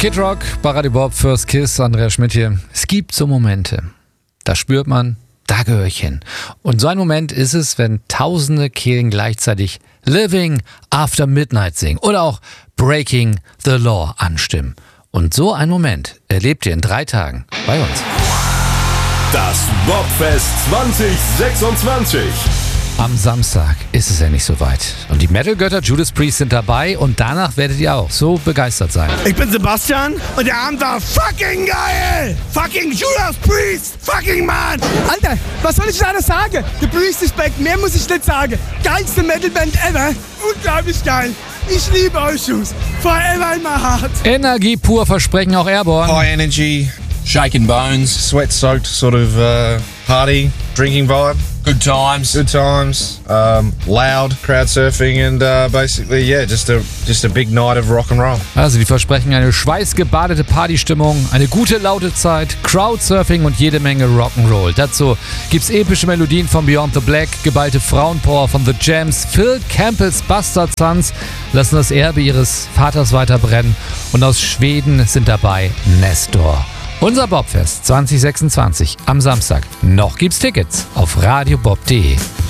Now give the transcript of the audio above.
Kid Rock, bei Radio Bob, First Kiss, Andreas Schmidt hier. Es gibt so Momente, da spürt man, da gehöre ich hin. Und so ein Moment ist es, wenn tausende Kehlen gleichzeitig Living After Midnight singen oder auch Breaking the Law anstimmen. Und so einen Moment erlebt ihr in 3 Tagen bei uns. Das Bobfest 2026. Am Samstag ist es ja nicht so weit. Und die Metal-Götter Judas Priest sind dabei und danach werdet ihr auch so begeistert sein. Ich bin Sebastian und der Abend war fucking geil! Fucking Judas Priest! Fucking Mann! Alter, was soll ich da noch sagen? The Priest is back, mehr muss ich nicht sagen. Geilste Metalband ever! Unglaublich geil! Ich liebe euch, Jungs! Forever in my heart! Energie pur versprechen auch Airborne. High energy, shaking bones, sweat-soaked sort of party, drinking vibe. Good times, loud crowd surfing and basically, yeah, just a big night of rock and roll. Also die versprechen eine schweißgebadete Partystimmung, eine gute laute Zeit, Crowdsurfing und jede Menge Rock'n'Roll. Dazu gibt's epische Melodien von Beyond the Black, geballte Frauenpower von The Jams, Phil Campbells Bastard Sons lassen das Erbe ihres Vaters weiter brennen und aus Schweden sind dabei Nestor. Unser Bobfest 2026 am Samstag. Noch gibt's Tickets auf radiobob.de.